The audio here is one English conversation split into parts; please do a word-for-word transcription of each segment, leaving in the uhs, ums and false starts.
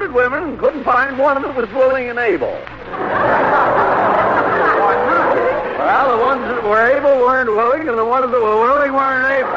hundred women and couldn't find one that was willing and able. Well, the ones that were able weren't willing, and the ones that were willing weren't able.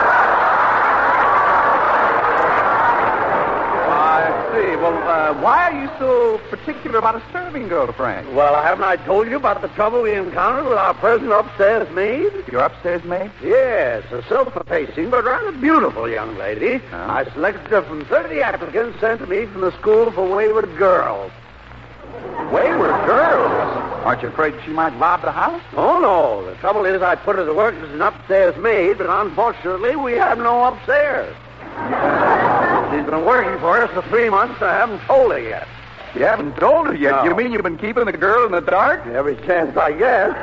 I see. Well, uh, why are you so particular about a serving girl, Frank? Well, haven't I told you about the trouble we encountered with our present upstairs maid? Your upstairs maid? Yes, a self-effacing but rather beautiful young lady. Huh? I selected her from thirty applicants sent to me from the School for Wayward Girls. Wayward girls? Aren't you afraid she might rob the house? Oh, no. The trouble is I put her to work as an upstairs maid, but unfortunately we have no upstairs. She's been working for us for three months, and I haven't told her yet. You haven't told her yet? No. You mean you've been keeping the girl in the dark? Every chance I get.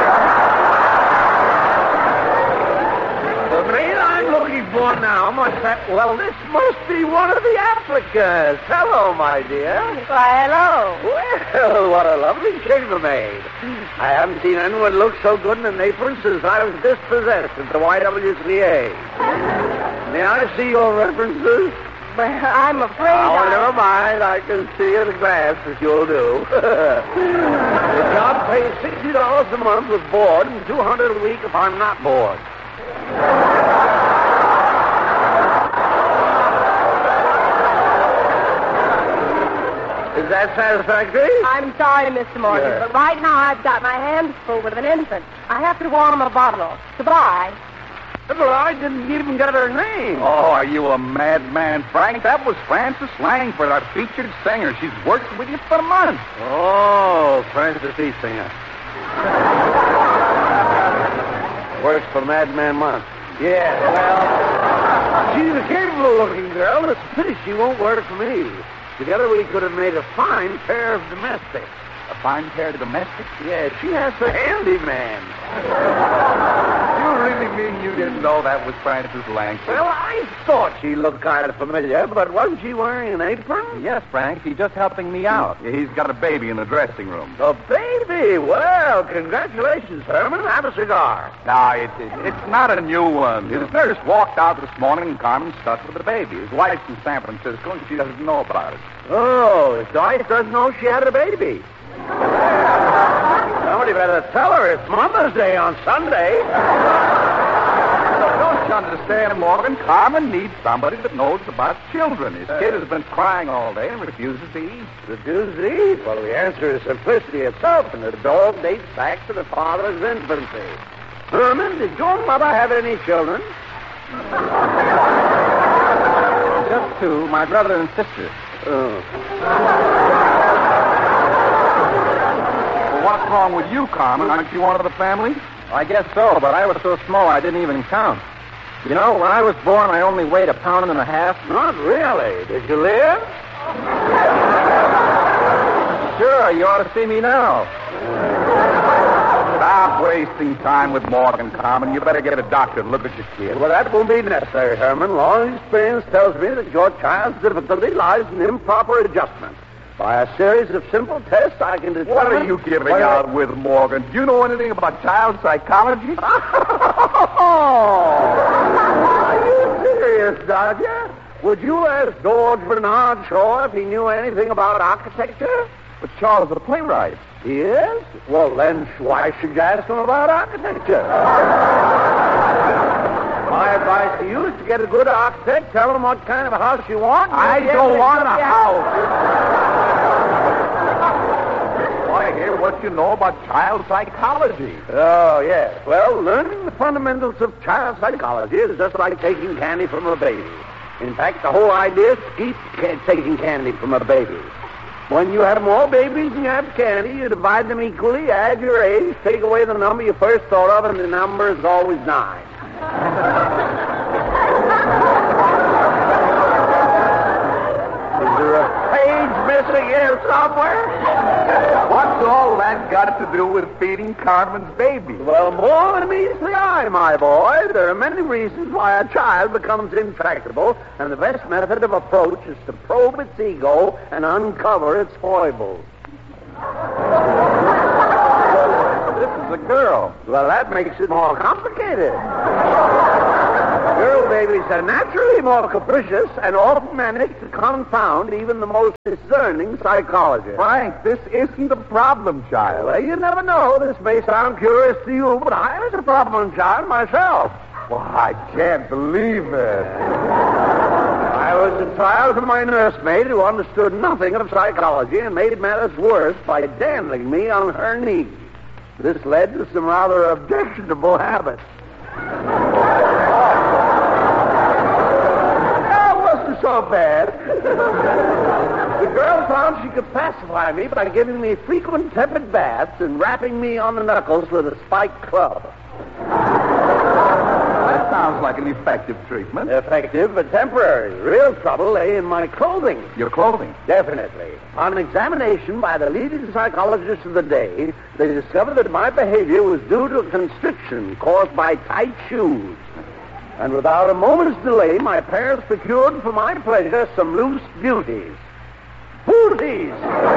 The maid I'm looking for now must have... Well, this must be one of the applicants. Hello, my dear. Why, hello. Well, what a lovely chambermaid. I haven't seen anyone look so good in an apron since I was dispossessed at the Y W C A. May I see your references? Well, I'm afraid Oh, I... never mind. I can see at a glance that you'll do. The job pays sixty dollars a month with board and two hundred dollars a week if I'm not bored. Is that satisfactory? I'm sorry, Mister Morgan, Yes. but right now I've got my hands full with an infant. I have to warm him a bottle. Goodbye. Well, I didn't even get her name. Oh, are you a madman, Frank? That was Frances Langford, our featured singer. She's worked with you for months. Oh, Francis Eastinger. Works for Madman Month. Yeah, well, she's a capable-looking girl. It's a pity she won't work for me. Together we could have made a fine pair of domestics. A fine pair of domestics? Yeah, she has a handyman. You really mean you didn't know that was Frances Langford? Well, I thought she looked kind of familiar, but wasn't she wearing an apron? Yes, Frank. He's just helping me out. He's got a baby in the dressing room. A baby? Well, congratulations, Herman. Have a cigar. No, it, it, it's not a new one. His nurse walked out this morning and Carmen stuck with the baby. His wife's in San Francisco and she doesn't know about it. Oh, his wife doesn't know she had a baby. Somebody better tell her it's Mother's Day on Sunday. Don't you understand, Morgan? Carmen needs somebody that knows about children. His kid has been crying all day and refuses to eat. Refuses to eat? Well, the answer is simplicity itself, and the dog dates back to the father's infancy. Herman, did your mother have any children? Just two, my brother and sister. Oh. Well, what's wrong with you, Carmen? Aren't you one of the family? I guess so, but I was so small I didn't even count. You know, when I was born, I only weighed a pound and a half. Not really. Did you live? Sure, you ought to see me now. Stop wasting time with Morgan, Carmen. You better get a doctor to look at your kid. Well, that won't be necessary, Herman. Long experience tells me that your child's difficulty lies in improper adjustment. By a series of simple tests, I can determine... What are you giving whether... out with, Morgan? Do you know anything about child psychology? Are you serious, Dodger? Would you ask George Bernard Shaw if he knew anything about architecture? But Charles is a playwright. He is? Well, then why should you ask him about architecture? My advice to you is to get a good architect, tell him what kind of a house you want. I don't want a house. I hear what you know about child psychology. Oh, yes. Well, learning the fundamentals of child psychology is just like taking candy from a baby. In fact, the whole idea is to keep ca- taking candy from a baby. When you have more babies than you have candy, you divide them equally, add your age, take away the number you first thought of, and the number is always nine. Is there a page missing here somewhere? What's all that got to do with feeding Carmen's baby? Well, more than meets the eye, my boy. There are many reasons why a child becomes intractable, and the best method of approach is to probe its ego and uncover its foibles. This is a girl. Well, that makes it more complicated. Girl babies are naturally more capricious and often manage to confound even the most discerning psychologist. Frank, this isn't a problem child. Well, you never know. This may sound curious to you, but I was a problem child myself. Well, I can't believe it. I was a child of my nursemaid who understood nothing of psychology and made matters worse by dandling me on her knee. This led to some rather objectionable habits. That wasn't so bad. The girl found she could pacify me by giving me frequent tepid baths and rapping me on the knuckles with a spiked club. That sounds like an effective treatment. Effective, but temporary. Real trouble lay in my clothing. Your clothing? Definitely. On examination by the leading psychologists of the day, they discovered that my behavior was due to a constriction caused by tight shoes. And without a moment's delay, my parents procured for my pleasure some loose beauties. Booties!